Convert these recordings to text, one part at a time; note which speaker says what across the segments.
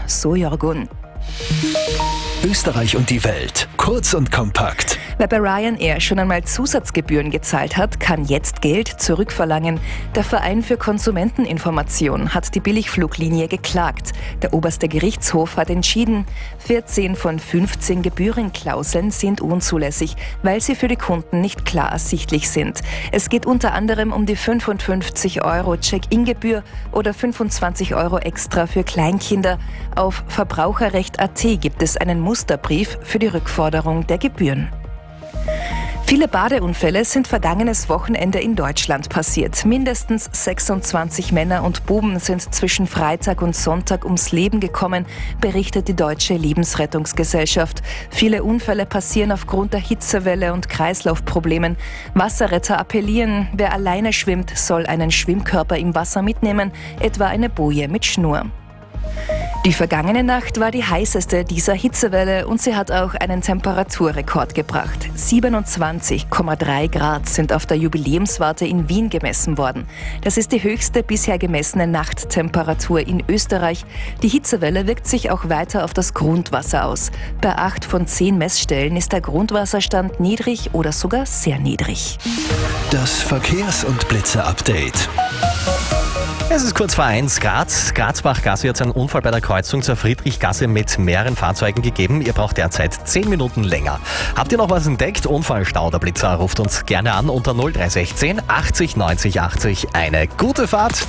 Speaker 1: so Jorgun.
Speaker 2: Österreich und die Welt. Kurz und kompakt.
Speaker 1: Wer bei Ryanair schon einmal Zusatzgebühren gezahlt hat, kann jetzt Geld zurückverlangen. Der Verein für Konsumenteninformation hat die Billigfluglinie geklagt. Der oberste Gerichtshof hat entschieden, 14 von 15 Gebührenklauseln sind unzulässig, weil sie für die Kunden nicht klar ersichtlich sind. Es geht unter anderem um die 55 € Check-in-Gebühr oder 25 € extra für Kleinkinder. Auf Verbraucherrecht.at gibt es einen Musterbrief für die Rückforderung der Gebühren. Viele Badeunfälle sind vergangenes Wochenende in Deutschland passiert. Mindestens 26 Männer und Buben sind zwischen Freitag und Sonntag ums Leben gekommen, berichtet die Deutsche Lebensrettungsgesellschaft. Viele Unfälle passieren aufgrund der Hitzewelle und Kreislaufproblemen. Wasserretter appellieren, wer alleine schwimmt, soll einen Schwimmkörper im Wasser mitnehmen, etwa eine Boje mit Schnur. Die vergangene Nacht war die heißeste dieser Hitzewelle und sie hat auch einen Temperaturrekord gebracht. 27,3 Grad sind auf der Jubiläumswarte in Wien gemessen worden. Das ist die höchste bisher gemessene Nachttemperatur in Österreich. Die Hitzewelle wirkt sich auch weiter auf das Grundwasser aus. Bei 8 von 10 Messstellen ist der Grundwasserstand niedrig oder sogar sehr niedrig.
Speaker 2: Das Verkehrs- und Blitzer-Update.
Speaker 3: Es ist kurz vor 1 Grad. Grazbach-Gasse hat es einen Unfall bei der Kreuzung zur Friedrichgasse mit mehreren Fahrzeugen gegeben. Ihr braucht derzeit 10 Minuten länger. Habt ihr noch was entdeckt? Unfallstau, der Blitzer ruft uns gerne an unter 0316 80 90 80. Eine gute Fahrt.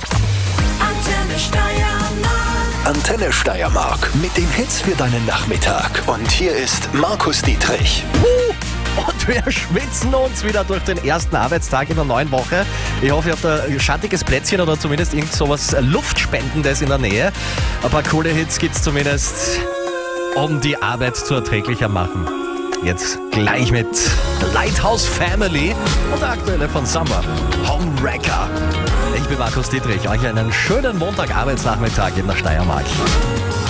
Speaker 2: Antenne Steiermark mit den Hits für deinen Nachmittag. Und hier ist Markus Dietrich.
Speaker 3: Und wir schwitzen uns wieder durch den ersten Arbeitstag in der neuen Woche. Ich hoffe, ihr habt ein schattiges Plätzchen oder zumindest irgend sowas Luftspendendes in der Nähe. Ein paar coole Hits gibt's zumindest, um die Arbeit zu erträglicher machen. Jetzt gleich mit Lighthouse Family und der aktuelle von Summer, Homewrecker. Ich bin Markus Dietrich, euch einen schönen Montag-Arbeitsnachmittag in der Steiermark.